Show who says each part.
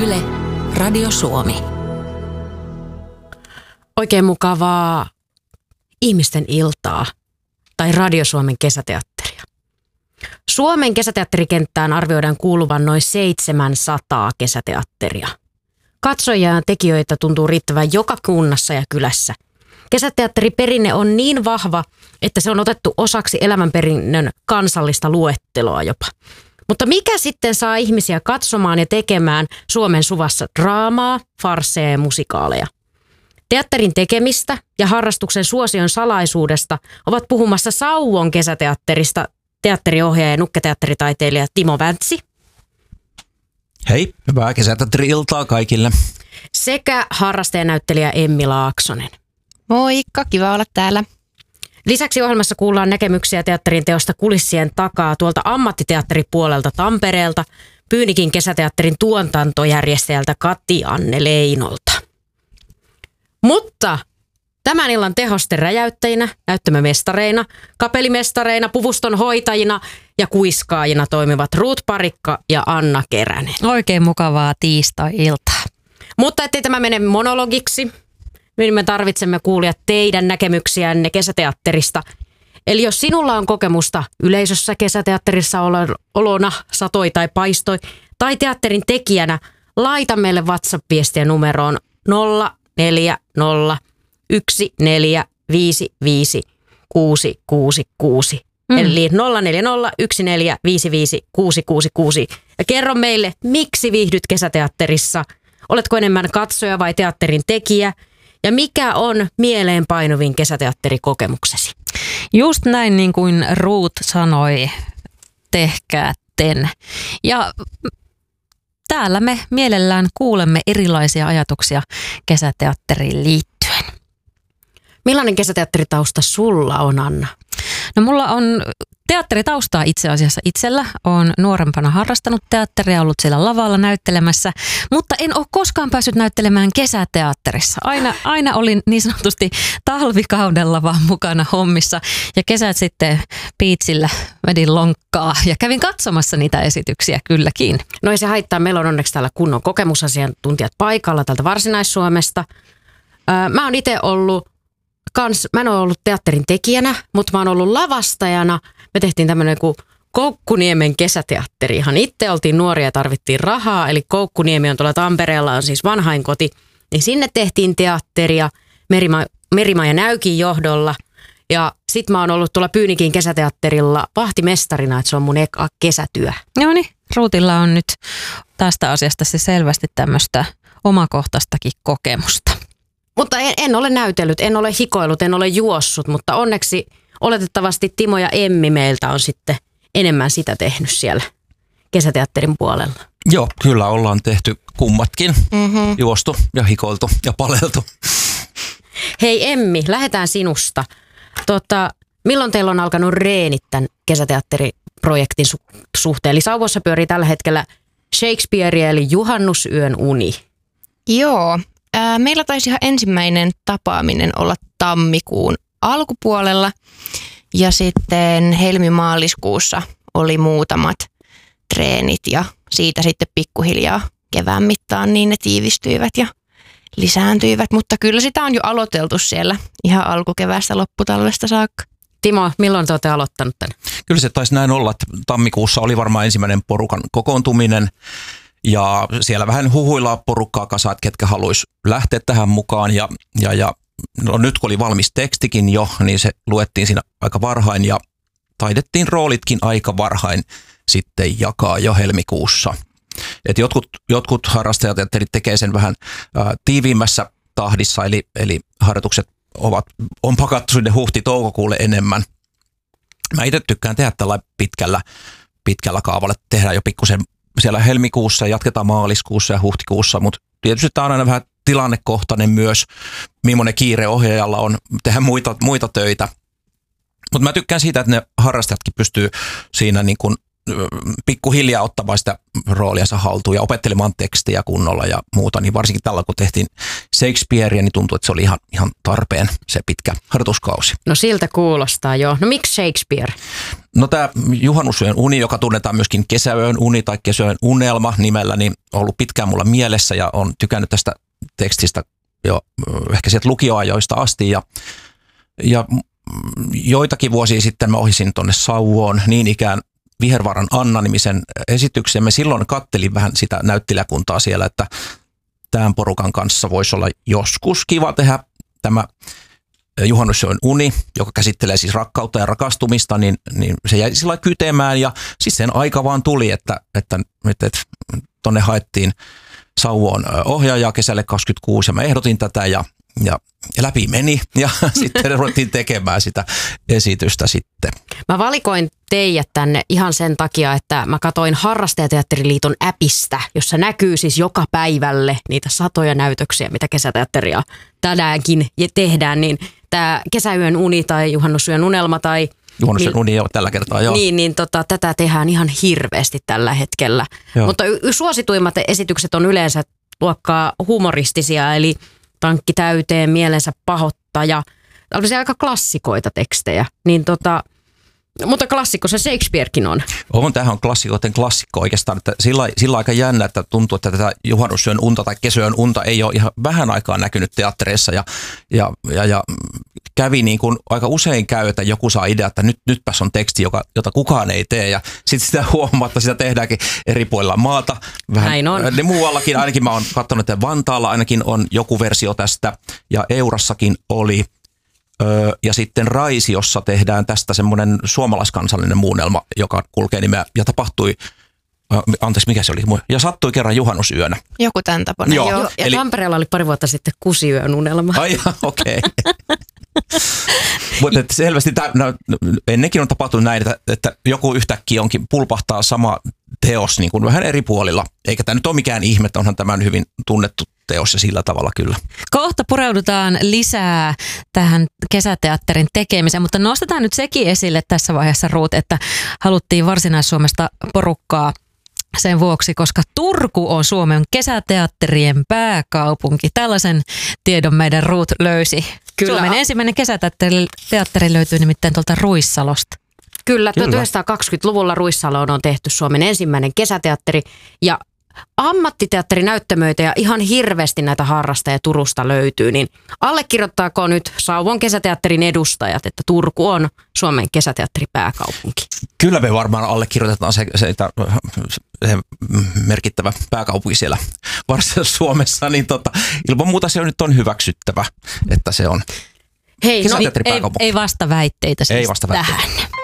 Speaker 1: Yle, Radio Suomi.
Speaker 2: Oikein mukavaa ihmisten iltaa tai Radio Suomen kesäteatteria. Suomen kesäteatterikenttään arvioidaan kuuluvan noin 700 kesäteatteria. Katsojia ja tekijöitä tuntuu riittävän joka kunnassa ja kylässä. Kesäteatteriperinne on niin vahva, että se on otettu osaksi elämänperinnön kansallista luetteloa jopa. Mutta mikä sitten saa ihmisiä katsomaan ja tekemään Suomen suvassa draamaa, farsseja ja musikaaleja? Teatterin tekemistä ja harrastuksen suosion salaisuudesta ovat puhumassa Sauvon kesäteatterista teatteriohjaaja ja nukketeatteritaiteilija Timo Väntsi.
Speaker 3: Hei, hyvää kesäteatteri-iltaa kaikille.
Speaker 2: Sekä harrastajanäyttelijä Emmi Laaksonen.
Speaker 4: Moikka, kiva olla täällä.
Speaker 2: Lisäksi ohjelmassa kuullaan näkemyksiä teatterin teosta kulissien takaa tuolta ammattiteatteripuolelta Tampereelta, Pyynikin kesäteatterin tuotantojärjestäjältä Kati-Anne Leinolta. Mutta tämän illan tehosten räjäyttäjinä, näyttämömestareina, kapellimestareina, puvuston hoitajina ja kuiskaajina toimivat Ruut Parikka ja Anna Keränen.
Speaker 4: Oikein mukavaa tiistai-iltaa.
Speaker 2: Mutta ettei tämä mene monologiksi, niin me tarvitsemme kuulia teidän näkemyksiänne kesäteatterista. Eli jos sinulla on kokemusta yleisössä kesäteatterissa olona, satoi tai paistoi, tai teatterin tekijänä, laita meille WhatsApp-viestiä numeroon 040 1455 666. Eli 040 1455 666. Ja kerro meille, miksi viihdyt kesäteatterissa? Oletko enemmän katsoja vai teatterin tekijä? Ja mikä on mieleenpainuvin kesäteatterikokemuksesi?
Speaker 4: Just näin niin kuin Ruut sanoi, tehkäätten. Ja täällä me mielellään kuulemme erilaisia ajatuksia kesäteatteriin liittyen.
Speaker 2: Millainen kesäteatteritausta sulla on, Anna?
Speaker 4: No mulla on teatteritaustaa itse asiassa itsellä. Olen nuorempana harrastanut teatteria, ollut siellä lavalla näyttelemässä, mutta en ole koskaan päässyt näyttelemään kesäteatterissa. Aina olin niin sanotusti talvikaudella vaan mukana hommissa ja kesät sitten piitsillä vedin lonkkaa ja kävin katsomassa niitä esityksiä kylläkin.
Speaker 2: No ei se haittaa, meillä on onneksi täällä kunnon kokemusasiantuntijat paikalla täältä Varsinais-Suomesta. Mä oon itse ollut mä en ole ollut teatterin tekijänä, mutta mä oon ollut lavastajana. Me tehtiin tämmöinen kuin Koukkuniemen kesäteatteri. Ihan itse oltiin nuoria ja tarvittiin rahaa. Eli Koukkuniemi on tuolla Tampereella, on siis vanhainkoti. Niin sinne tehtiin teatteria Merimaa ja Näykin johdolla. Ja sit mä oon ollut tuolla Pyynikin kesäteatterilla vahtimestarina, että se on mun eka kesätyö.
Speaker 4: No niin, Ruutilla on nyt tästä asiasta se selvästi tämmöistä omakohtaistakin kokemusta.
Speaker 2: Mutta en ole näytellyt, en ole hikoillut, en ole juossut, mutta onneksi oletettavasti Timo ja Emmi meiltä on sitten enemmän sitä tehnyt siellä kesäteatterin puolella.
Speaker 3: Joo, kyllä ollaan tehty kummatkin. Juostu ja hikoiltu ja paleltu.
Speaker 2: Hei Emmi, lähdetään sinusta. Milloin teillä on alkanut reenit tämän kesäteatteriprojektin suhteen? Eli Sauvossa pyörii tällä hetkellä Shakespeare eli Juhannusyön uni.
Speaker 5: Joo. Meillä taisi ihan ensimmäinen tapaaminen olla tammikuun alkupuolella ja sitten helmimaaliskuussa oli muutamat treenit ja siitä sitten pikkuhiljaa kevään mittaan niin ne tiivistyivät ja lisääntyivät, mutta kyllä sitä on jo aloiteltu siellä ihan alkukeväästä lopputalvesta saakka.
Speaker 2: Timo, milloin te olette aloittanut tämän?
Speaker 3: Kyllä se taisi näin olla, että tammikuussa oli varmaan ensimmäinen porukan kokoontuminen. Ja siellä vähän huhuillaan porukkaa kasaan, että ketkä haluaisi lähteä tähän mukaan. Ja no nyt kun oli valmis tekstikin jo, niin se luettiin siinä aika varhain ja taidettiin roolitkin aika varhain sitten jakaa jo helmikuussa. Et jotkut harrastajateatterit tekee sen vähän tiiviimmässä tahdissa, eli harjoitukset on pakattu sinne huhti-toukokuulle enemmän. Mä itse tykkään tehdä tällä pitkällä kaavalla, että tehdään jo pikkusen siellä helmikuussa, jatketaan maaliskuussa ja huhtikuussa, mutta tietysti tämä on aina vähän tilannekohtainen myös, millainen kiire ohjaajalla on tehdä muita töitä. Mutta mä tykkään siitä, että ne harrastajatkin pystyy siinä niin kuin pikkuhiljaa ottamaan sitä rooliansa haltuun ja opettelemaan tekstejä kunnolla ja muuta, niin varsinkin tällä kun tehtiin Shakespearea, niin tuntui, että se oli ihan tarpeen se pitkä harjoituskausi.
Speaker 2: No siltä kuulostaa joo. No miksi Shakespeare?
Speaker 3: No tämä Juhannusyön uni, joka tunnetaan myöskin Kesäyön uni tai Kesäyön unelma nimellä, niin on ollut pitkään mulla mielessä ja on tykännyt tästä tekstistä jo ehkä sieltä lukioajoista asti ja joitakin vuosia sitten mä ohisin tuonne Sauvoon niin ikään Vihervaaran Anna-nimisen esityksen. Me silloin kattelin vähän sitä näyttelijäkuntaa siellä, että tämän porukan kanssa voisi olla joskus kiva tehdä tämä Juhannusyön uni, joka käsittelee siis rakkautta ja rakastumista, niin se jäi sillä kytemään ja siis sen aika vaan tuli, että tuonne haettiin Sauvoon ohjaajaa kesälle 26 ja mä ehdotin tätä ja läpi meni ja sitten ruvettiin tekemään sitä esitystä sitten.
Speaker 2: Mä valikoin teidät tänne ihan sen takia, että mä katsoin Harrastajateatteriliiton appista, jossa näkyy siis joka päivälle niitä satoja näytöksiä, mitä kesäteatteria tänäänkin tehdään, niin tämä Kesäyön uni tai Juhannusyön unelma tai
Speaker 3: Juhannusyön uni jo tällä kertaa, joo.
Speaker 2: Niin tätä tehdään ihan hirveästi tällä hetkellä. Joo. Mutta suosituimmat esitykset on yleensä luokkaa humoristisia, eli Tankki täyteen, mielensä pahoittaja. Tällaisia aika klassikoita tekstejä. Niin mutta klassikko se Shakespearekin on.
Speaker 3: Tämähän on klassikoiden klassikko oikeastaan. Että sillä aika jännä, että tuntuu, että tätä Juhannusyön unta tai Kesäyön unta ei ole ihan vähän aikaa näkynyt teattereissa. Ja kävi niin kuin aika usein käy, että joku saa idea, että nytpäs on teksti, jota kukaan ei tee. Ja sitten sitä huomatta, sitä tehdäänkin eri puolilla maata. Vähän,
Speaker 2: näin on.
Speaker 3: Ne muuallakin, ainakin mä oon katsonut, että Vantaalla ainakin on joku versio tästä. Ja Eurassakin oli. Ja sitten Raisiossa tehdään tästä semmoinen suomalaiskansallinen muunnelma, joka kulkee nimeä ja tapahtui, mikä se oli, ja sattui kerran juhannusyönä.
Speaker 5: Joku tämän tapainen.
Speaker 2: Joo. Ja eli Tampereella oli pari vuotta sitten Kusiyön unelma.
Speaker 3: Ai okei. Mutta selvästi ennenkin on tapahtunut näin, että joku yhtäkkiä onkin pulpahtaa sama teos niin kuin vähän eri puolilla. Eikä tämä nyt ole mikään ihme, onhan tämä hyvin tunnettu teos ja sillä tavalla kyllä.
Speaker 4: Kohta pureudutaan lisää tähän kesäteatterin tekemiseen, mutta nostetaan nyt sekin esille tässä vaiheessa, Ruut, että haluttiin Varsinais-Suomesta porukkaa sen vuoksi, koska Turku on Suomen kesäteatterien pääkaupunki. Tällaisen tiedon meidän Ruut löysi. Kyllä. Suomen ensimmäinen kesäteatteri löytyy nimittäin tuolta Ruissalosta.
Speaker 2: Kyllä, 1920-luvulla Ruissaloon on tehty Suomen ensimmäinen kesäteatteri ja ammattiteatterinäyttämöitä ja ihan hirveästi näitä harrastajia Turusta löytyy, niin allekirjoittaako nyt Sauvon kesäteatterin edustajat, että Turku on Suomen kesäteatteripääkaupunki?
Speaker 3: Kyllä me varmaan allekirjoitetaan se merkittävä pääkaupunki siellä Varsinais-Suomessa, niin ilman muuta se nyt on hyväksyttävä, että se on
Speaker 2: Hei,
Speaker 3: kesäteatteripääkaupunki.
Speaker 4: Ei vastaväitteitä siis
Speaker 3: ei vastaväitteitä
Speaker 4: tähän.